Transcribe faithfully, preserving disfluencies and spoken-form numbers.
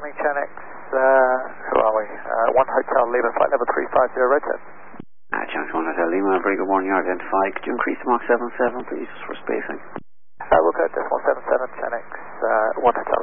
morning, Chanex. Uh, who are we? Uh, one Hotel Lima, flight level three five zero, rotate. Uh, Chanex one Hotel Lima, very good morning, you're identified. Could you increase the Mach seven seven, please, for spacing? Uh, we'll go to decimal seven seven, Chanex, uh, one Hotel